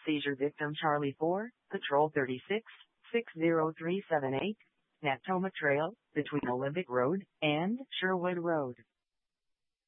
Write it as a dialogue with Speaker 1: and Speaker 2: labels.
Speaker 1: Seizure victim Charlie 4, Patrol 36, 60378, Natoma Trail, between Olympic Road and Sherwood Road.